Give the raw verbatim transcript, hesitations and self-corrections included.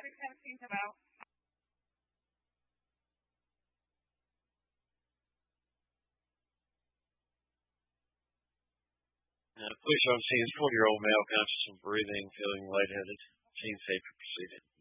Uh, police officer sees forty-year-old male conscious of breathing, feeling lightheaded. Scene safe and proceeded.